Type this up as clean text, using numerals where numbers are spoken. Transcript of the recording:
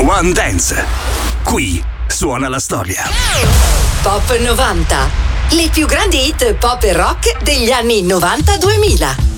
One Dance. Qui suona la storia. Pop 90. Le più grandi hit pop e rock degli anni 90-2000.